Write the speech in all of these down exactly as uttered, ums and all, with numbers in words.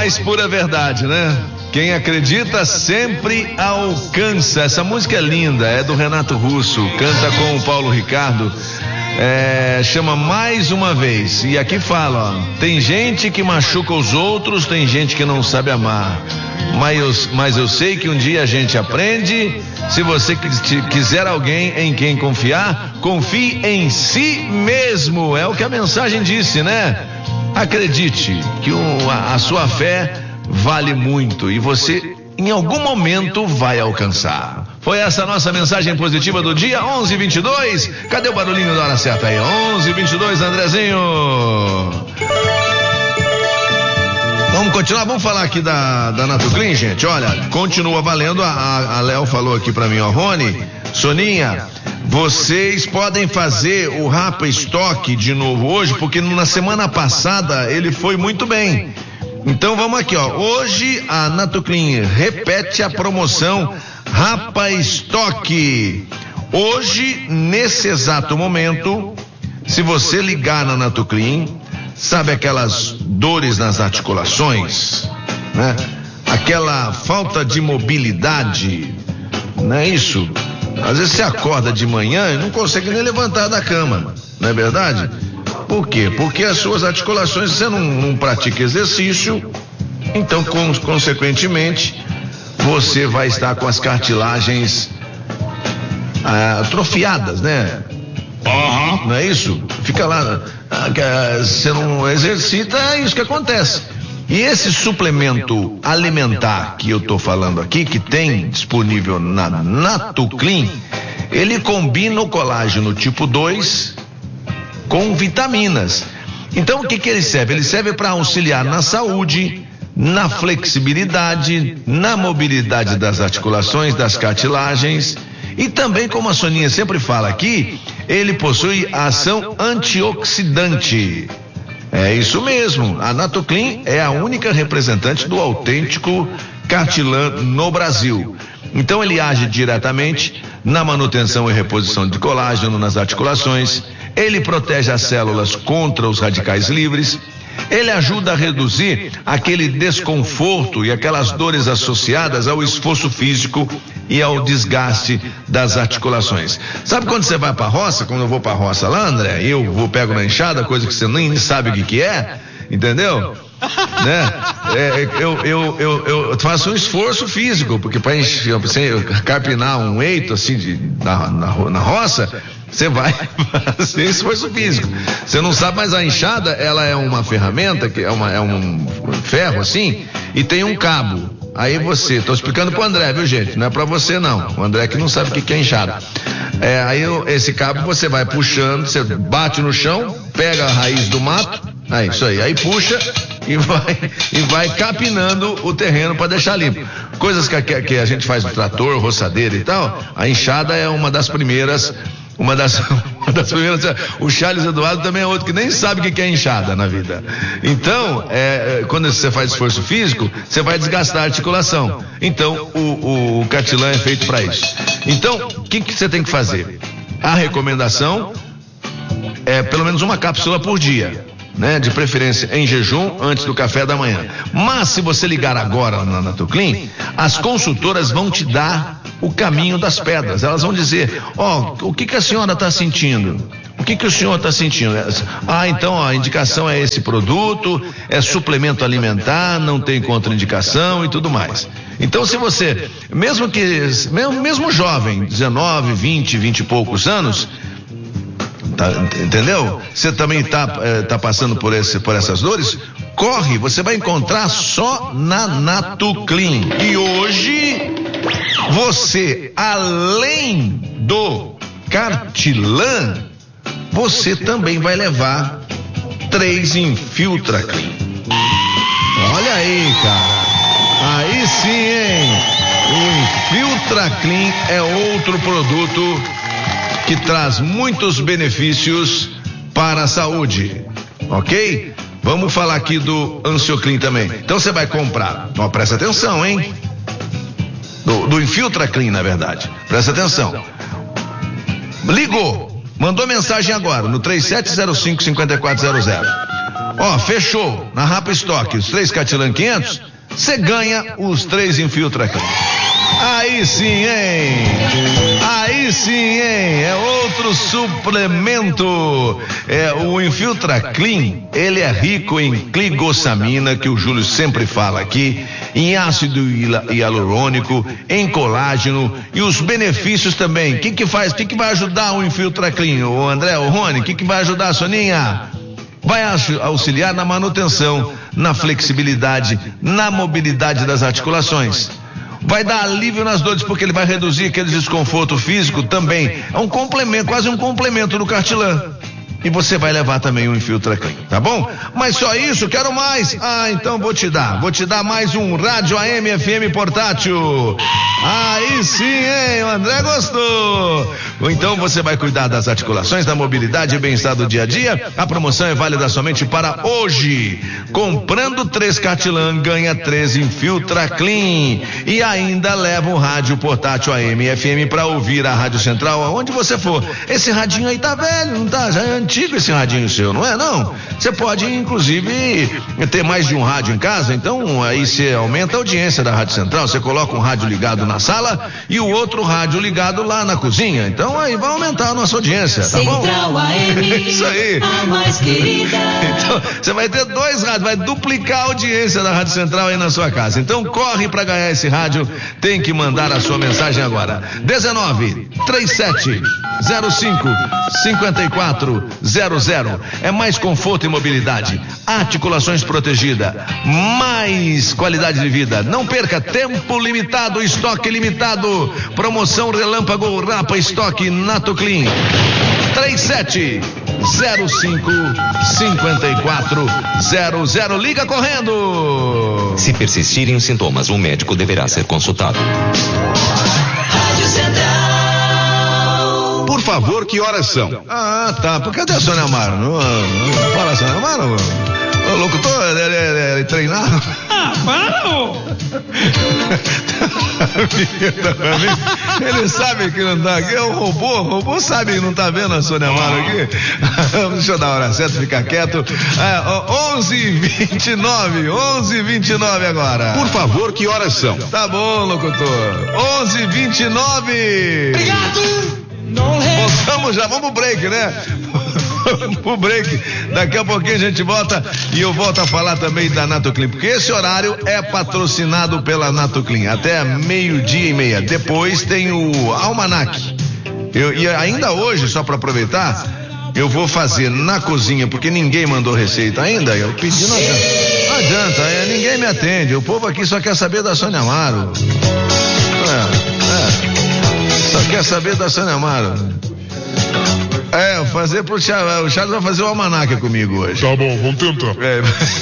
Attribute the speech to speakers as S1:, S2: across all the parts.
S1: mais pura verdade, né? Quem acredita sempre alcança. Essa música é linda, é do Renato Russo, canta com o Paulo Ricardo, é, chama Mais Uma Vez. E aqui fala, ó, tem gente que machuca os outros, tem gente que não sabe amar, mas eu, mas eu sei que um dia a gente aprende. Se você quiser alguém em quem confiar, confie em si mesmo. É o que a mensagem disse, né? Acredite que o, a, a sua fé vale muito e você em algum momento vai alcançar. Foi essa a nossa mensagem positiva do dia. Onze e vinte e dois. Cadê o barulhinho da hora certa aí? Onze e vinte e dois, Andrezinho. Vamos continuar, vamos falar aqui da, da Natoclean, gente. Olha, continua valendo. A, a Léo falou aqui pra mim, ó, Rony, Soninha, vocês podem fazer o Rapa Estoque de novo hoje, porque na semana passada ele foi muito bem. Então vamos aqui, ó. Hoje a Natoclean repete a promoção Rapa Estoque. Hoje, nesse exato momento, se você ligar na Natoclean, sabe aquelas dores nas articulações, né? Aquela falta de mobilidade, não é isso? Às vezes você acorda de manhã e não consegue nem levantar da cama, não é verdade? Por quê? Porque as suas articulações, você não, não pratica exercício, então, com, consequentemente, você vai estar com as cartilagens ah, atrofiadas, né? Uhum. Não é isso? Fica lá, ah, você não exercita, é isso que acontece. E esse suplemento alimentar que eu tô falando aqui, que tem disponível na Natoclean, ele combina o colágeno tipo dois com vitaminas. Então o que que ele serve? Ele serve para auxiliar na saúde, na flexibilidade, na mobilidade das articulações, das cartilagens, e também, como a Soninha sempre fala aqui, ele possui ação antioxidante. É isso mesmo, a Natoclean é a única representante do autêntico Cartilan no Brasil. Então ele age diretamente na manutenção e reposição de colágeno nas articulações, ele protege as células contra os radicais livres, ele ajuda a reduzir aquele desconforto e aquelas dores associadas ao esforço físico e ao desgaste das articulações. Sabe quando você vai pra roça, quando eu vou pra roça lá, André, eu vou pego na enxada, coisa que você nem sabe o que que é, entendeu? Né? É, eu, eu, eu, eu faço um esforço físico, porque para carpinar um eito assim de, na, na, na roça, você vai fazer esforço físico. Você não sabe, mas a enxada, ela é uma ferramenta, que é, uma, é um ferro assim, e tem um cabo. Aí você, tô explicando pro André, viu, gente? Não é pra você não, o André que não sabe o que que é enxada. É, aí esse cabo você vai puxando, você bate no chão, pega a raiz do mato, aí, isso aí, aí puxa e vai, e vai capinando o terreno para deixar limpo. Coisas que, que, que a gente faz no trator, roçadeira e tal, a enxada é uma das primeiras, uma das, uma das primeiras. O Charles Eduardo também é outro que nem sabe o que é enxada na vida. Então, é, quando você faz esforço físico, você vai desgastar a articulação. Então, o, o, o Cartilan é feito para isso. Então, o que, que você tem que fazer? A recomendação é pelo menos uma cápsula por dia, né? De preferência em jejum, antes do café da manhã. Mas se você ligar agora na Natoclean, as consultoras vão te dar o caminho das pedras. Elas vão dizer, ó, oh, o que que a senhora está sentindo? O que que o senhor está sentindo? Ah, então ó, a indicação é esse produto, é suplemento alimentar, não tem contraindicação e tudo mais. Então, se você, mesmo que, mesmo, mesmo jovem, dezenove, vinte, vinte e poucos anos, tá, entendeu? Você também está é, tá passando por, esse, por essas dores, corre, você vai encontrar só na Natoclean. E hoje, você, além do Cartilan, você também vai levar três Infiltra Clean. Olha aí, cara. Aí sim, hein? O Infiltra Clean é outro produto que traz muitos benefícios para a saúde, ok? Vamos falar aqui do Ansioclean também. Então você vai comprar, ó, presta atenção, hein? Do, do Infiltra Clean, na verdade. Presta atenção. Ligou, mandou mensagem agora no três sete zero cinco, cinco quatro zero zero. Ó, fechou. Na Rapa Stock, os três Catilan quinhentos, você ganha os três Infiltra Clean. Aí sim, hein? Aí sim, hein? É outro suplemento. É, o Infiltra Clean, ele é rico em cligossamina, que o Júlio sempre fala aqui, em ácido hialurônico, em colágeno e os benefícios também. O que que faz? O que que vai ajudar o Infiltra Clean? O André, o Rony, o que que vai ajudar a Soninha? Vai auxiliar na manutenção, na flexibilidade, na mobilidade das articulações. Vai dar alívio nas dores, porque ele vai reduzir aquele desconforto físico também. É um complemento, quase um complemento do Cartilan. E você vai levar também o Infiltra Clean, tá bom? Mas só isso, quero mais. Ah, então vou te dar. Vou te dar mais um rádio A M F M portátil. Aí sim, hein? O André gostou. Então você vai cuidar das articulações, da mobilidade e bem-estar do dia a dia. A promoção é válida somente para hoje. Comprando três Cartilan, ganha três Infiltra Clean. E ainda leva um rádio portátil A M F M para ouvir a Rádio Central aonde você for. Esse radinho aí tá velho, não tá? Já é antigo esse radinho seu, não é? Não. Você pode, inclusive, ter mais de um rádio em casa, então aí você aumenta a audiência da Rádio Central. Você coloca um rádio ligado na sala e o outro rádio ligado lá na cozinha. Então aí vai aumentar a nossa audiência, tá bom?
S2: Central A M,
S1: isso aí.
S2: A mais querida.
S1: Então, você vai ter dois rádios, vai duplicar a audiência da Rádio Central aí na sua casa. Então corre para ganhar esse rádio, tem que mandar a sua mensagem agora. dezenove, trinta e sete, zero cinco, cinquenta e quatro zero zero. É mais conforto e mobilidade, articulações protegidas, mais qualidade de vida. Não perca, tempo limitado, estoque limitado, promoção relâmpago Rapa Estoque Nato Clean. trinta e sete, zero cinco, cinquenta e quatro zero zero. Liga correndo.
S3: Se persistirem os sintomas, o médico deverá ser consultado.
S2: Rádio Central.
S4: Por favor, que horas são?
S1: Ah, tá. Por cadê a Sônia Amaro? Não, não fala Sônia Amaro. O locutor, ele, ele, ele, ele treinado.
S5: Ah, para!
S1: Ele sabe que não tá aqui. É o robô. O robô sabe que não tá vendo a Sônia Amaro aqui. Deixa eu dar a hora certa, ficar quieto. É, onze e vinte e nove. onze e vinte e nove agora.
S4: Por favor, que horas são?
S1: Tá bom, locutor. onze e vinte e nove.
S5: Obrigado!
S1: Voltamos já, vamos pro break, né? Vamos pro break. Daqui a pouquinho a gente volta e eu volto a falar também da Nato Clean, porque esse horário é patrocinado pela Nato Clean até meio-dia e meia. Depois tem o Almanac. Eu, e ainda hoje, só para aproveitar, eu vou fazer na cozinha, porque ninguém mandou receita ainda. Eu pedi, não adianta. Não adianta, é, ninguém me atende. O povo aqui só quer saber da Sônia Amaro. É, é. Só quer saber da Sônia Amaro. É, fazer pro Charles. O Charles vai fazer o almanac comigo hoje.
S6: Tá bom, vamos tentar.
S1: É.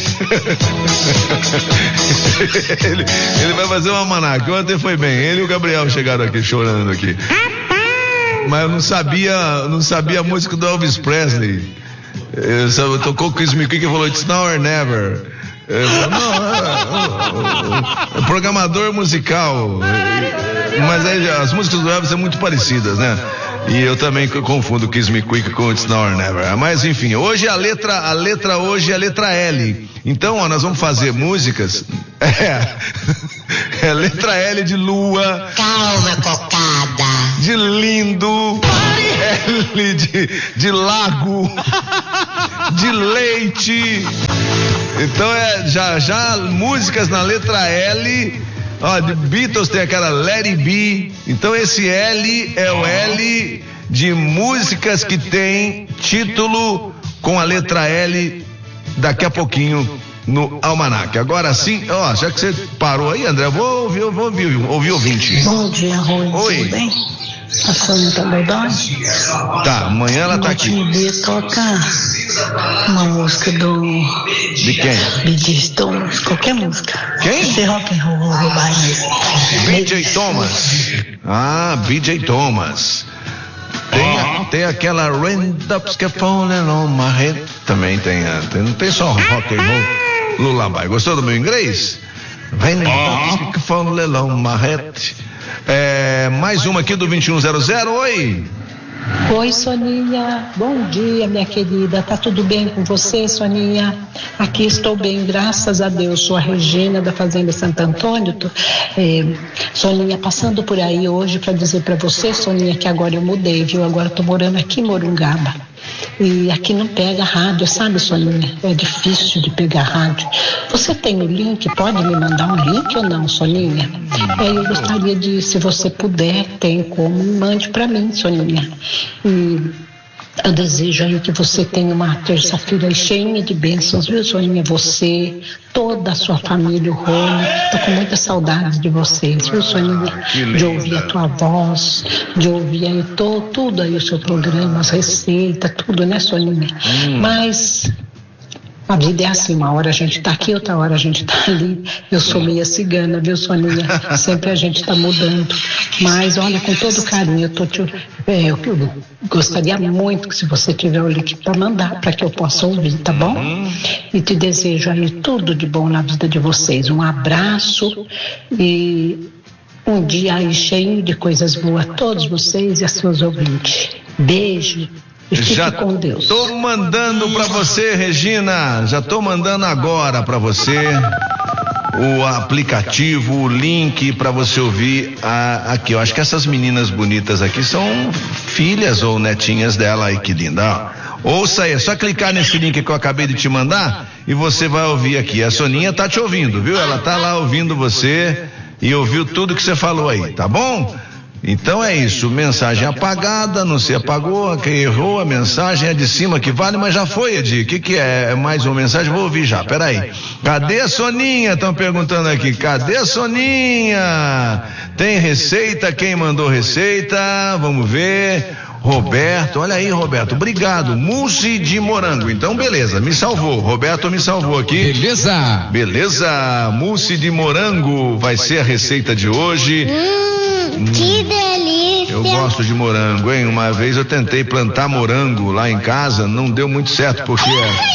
S1: ele, ele vai fazer o almanac. Ontem foi bem. Ele e o Gabriel chegaram aqui chorando aqui. Mas eu não sabia, não sabia a música do Elvis Presley. Eu só tocou o Chris McQueen que falou It's Now or Never. Eu, não, é, é, é, é programador musical. Mas aí, as músicas do Elvis são muito parecidas, né? E eu também confundo Kiss Me Quick com It's Now or Never. Mas enfim, hoje a letra, a letra hoje é a letra L. Então, ó, nós vamos fazer músicas. É, é letra L de lua.
S7: Calma, cocada.
S1: De lindo. L de, de lago. De leite. Então é já já músicas na letra L. Ó, de Beatles tem aquela Let It Be. Então esse L é o L de músicas que tem título com a letra L daqui a pouquinho no Almanac. Agora sim, ó, já que você parou aí, André, eu vou ouvir, eu vou ouvir, ouvir ouvinte.
S8: Bom dia, Rony.
S1: Oi.
S8: Tudo bem? A Sônia tá doidona?
S1: Tá, amanhã ela tá aqui.
S8: D toca uma música do
S1: De quem?
S8: B J Thomas, qualquer música.
S1: Quem?
S8: Esse rock and roll, roll
S1: B J Thomas. Ah, B J Thomas. Tem, a, tem aquela Raindrops Keep Falling on My Head. Também tem, a, tem, não tem só rock and roll. Lullaby. Gostou do meu inglês? Raindrops Keep Falling on My Head. É, mais uma aqui do vinte e um zero zero. Oi.
S8: Oi, Soninha. Bom dia, minha querida. Tá tudo bem com você, Soninha? Aqui estou bem, graças a Deus. Sou a Regina da Fazenda Santo Antônio. Tô, é, Soninha, passando por aí hoje para dizer para você, Soninha, que agora eu mudei, viu? Agora estou morando aqui em Morungaba. E aqui não pega rádio, sabe, Soninha? É difícil de pegar rádio. Você tem o link? Pode me mandar um link ou não, Soninha? É, eu gostaria de, se você puder, tem como, mande para mim, Soninha. E eu desejo aí que você tenha uma terça-feira cheia de bênçãos, viu, Soninha? Você, toda a sua família, o Rony. Tô com muita saudade de vocês, viu, Soninha? De ouvir a tua voz, de ouvir aí to, tudo aí o seu programa, as receitas, tudo, né, Soninha? Hum. Mas a vida é assim, uma hora a gente tá aqui, outra hora a gente tá ali. Eu sou meia cigana, viu, Soninha? Sempre a gente tá mudando. Mas olha, com todo carinho, eu tô te, é, eu, eu gostaria muito que se você tiver o link para mandar, para que eu possa ouvir, tá bom? Uhum. E te desejo aí tudo de bom na vida de vocês. Um abraço e um dia aí cheio de coisas boas a todos vocês e a seus ouvintes. Beijo. E fique
S1: já
S8: com Deus.
S1: Tô mandando para você, Regina. Já tô mandando agora para você o aplicativo, o link para você ouvir a, aqui. Eu acho que essas meninas bonitas aqui são filhas ou netinhas dela aí, que linda. Ouça aí, é só clicar nesse link que eu acabei de te mandar e você vai ouvir aqui. A Soninha tá te ouvindo, viu? Ela tá lá ouvindo você e ouviu tudo que você falou aí, tá bom? Então é isso, mensagem apagada, não se apagou, quem errou a mensagem é de cima que vale, mas já foi, Edi. O que que é? É mais uma mensagem? Vou ouvir já, peraí. Cadê a Soninha? Estão perguntando aqui, cadê a Soninha? Tem receita? Quem mandou receita? Vamos ver. Roberto, olha aí, Roberto, obrigado. Mousse de morango, então beleza, me salvou. Roberto me salvou aqui.
S6: Beleza.
S1: Beleza, mousse de morango vai ser a receita de hoje.
S7: Hum, que delícia.
S1: Eu gosto de morango, hein? Uma vez eu tentei plantar morango lá em casa, não deu muito certo, porque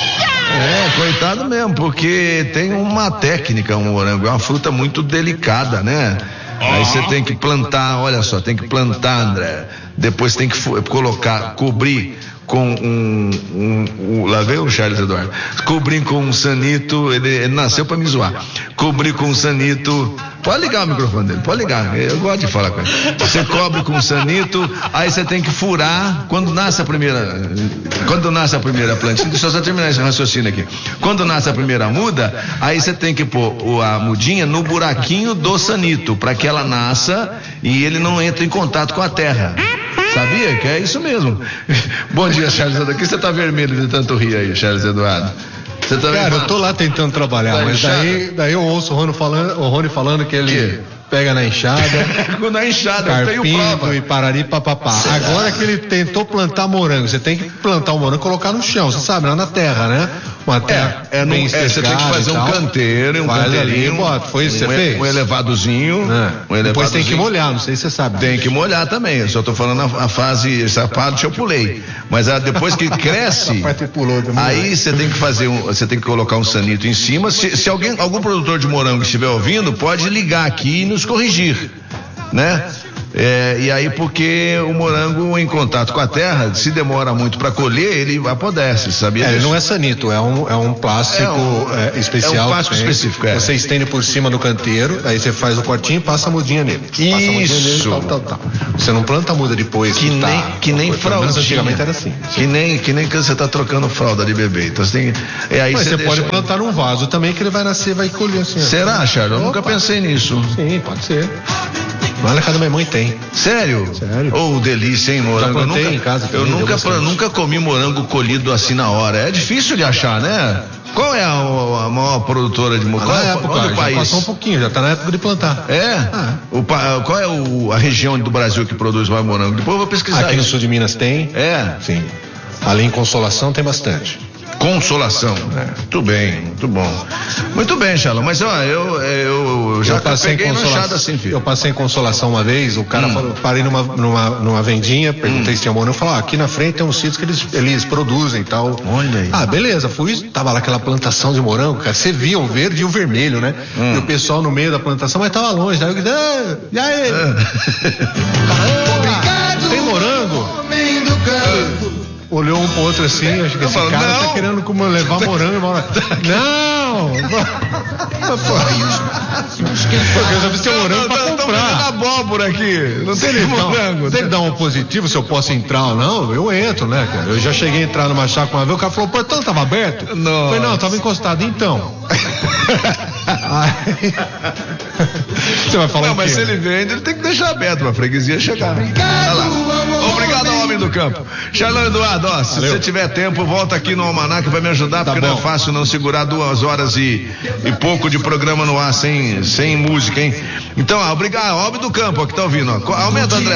S1: é, coitado mesmo, porque tem uma técnica o morango, é uma fruta muito delicada, né? Aí você tem que plantar, olha só, tem que plantar, André. Depois tem que colocar, cobrir com um, um, um lá veio o Charles Eduardo, cobrir com um sanito, ele, ele nasceu pra me zoar, cobrir com um sanito, pode ligar o microfone dele, pode ligar, eu gosto de falar com ele, você cobre com um sanito, aí você tem que furar, quando nasce a primeira, quando nasce a primeira plantinha, deixa eu só terminar esse raciocínio aqui, quando nasce a primeira muda, aí você tem que pôr a mudinha no buraquinho do sanito, pra que ela nasça e ele não entre em contato com a terra. Sabia que é isso mesmo? Bom dia, Charles Eduardo. Aqui você tá vermelho de tanto rir aí, Charles Eduardo. Você também
S6: Cara,
S1: fala...
S6: eu tô lá tentando trabalhar,
S1: tá
S6: mas daí, daí eu ouço o Rony falando, o Rony falando que ele que? pega na enxada.
S1: Na enxada, eu tenho prova.
S6: E parari papapá. Agora que ele tentou plantar morango, você tem que plantar o morango e colocar no chão, você sabe, lá na terra, né? Uma terra
S1: é, é,
S6: bem
S1: no, é, você tem que fazer um canteiro, um
S6: Faz
S1: canteirinho.
S6: Ali, bota. Foi isso que
S1: um,
S6: você fez?
S1: Um elevadozinho. É. Um elevadozinho.
S6: Depois tem que molhar, não sei se você sabe.
S1: Tem que molhar também, eu só tô falando a, a fase, essa parte eu pulei. Mas a, depois que cresce,
S6: pulou também,
S1: aí você tem que fazer um, você tem que colocar um sanito em cima. Se, se alguém, algum produtor de morango estiver ouvindo, pode ligar aqui e nos corrigir, né? É, e aí porque o morango em contato com a terra, se demora muito para colher, ele apodrece, sabia?
S6: É, ele não é sanito, é um, é um plástico é um, é, especial. É um
S1: plástico específico, é.
S6: Você estende por cima do canteiro, aí você faz o cortinho e passa a mudinha nele.
S1: Isso.
S6: Passa a mudinha nele, tal, tal, tal. Você não planta a muda depois
S1: que, que nem, tá, que nem fralda.
S6: Antigamente era assim.
S1: Que nem, que nem que você tá trocando fralda de bebê. Então você tem. É, aí
S6: Mas você, você
S1: deixa...
S6: pode plantar num vaso também que ele vai nascer, vai colher assim.
S1: Será, Charles? Eu Opa. nunca pensei nisso.
S6: Sim, pode ser. Lá na casa da minha mãe tem.
S1: Sério?
S6: Sério.
S1: Oh, delícia, hein, morango?
S6: Já
S1: eu nunca,
S6: em casa também,
S1: eu nunca, eu nunca comi morango colhido assim na hora. É difícil de achar, né? Qual é a, a maior produtora de morango?
S6: Qual é época, do país? Já passou um pouquinho, já tá na época de plantar.
S1: É? Ah. O, qual é o, a região do Brasil que produz mais morango? Depois eu vou pesquisar.
S6: Aqui
S1: isso.
S6: no sul de Minas tem.
S1: É?
S6: Sim. Ali em Consolação tem bastante.
S1: Consolação, é. Muito bem, muito bom. Muito bem, Charlão, mas ó, eu, eu já
S6: eu passei
S1: peguei
S6: em
S1: manchada assim, filho.
S6: Eu passei em Consolação uma vez, o cara
S1: hum.
S6: falou, parei numa, numa, numa vendinha, perguntei hum. se tinha morango, falou, ah, aqui na frente tem uns sítios que eles, eles produzem e tal.
S1: Olha aí.
S6: Ah, beleza, fui, tava lá aquela plantação de morango, cara, você via o verde e o vermelho, né? Hum. E o pessoal no meio da plantação, mas tava longe, daí eu disse, ah, e aí? É. Caramba, tem morango? olhou um pro outro assim, acho que esse
S1: falo,
S6: cara
S1: não.
S6: tá querendo como levar morango e morango. Não! Eu já vi seu morango pra
S1: Estamos
S6: comprar.
S1: abóbora aqui. Não
S6: Se
S1: tem
S6: ele,
S1: morango.
S6: dá, se ele dá um positivo, se eu posso entrar ou não, eu entro, né, cara? Eu já cheguei a entrar numa chácara uma vez, o cara falou, o portão tava aberto?
S1: Nossa.
S6: Eu falei, não, tava encostado, então. Aí, você vai falar
S1: Não,
S6: o
S1: mas
S6: quê?
S1: se ele vende, ele tem que deixar aberto pra freguesia chegar. Olha lá. Obrigado ao homem do campo. Charlão Eduardo, ó, se
S6: Valeu.
S1: você tiver tempo, volta aqui no Almanac, vai me ajudar,
S6: Tá
S1: porque não
S6: bom.
S1: é fácil não segurar duas horas e, e pouco de programa no ar sem, sem música, hein? Então, ó, obrigado, homem do campo, ó, que tá ouvindo, ó. Aumenta, André.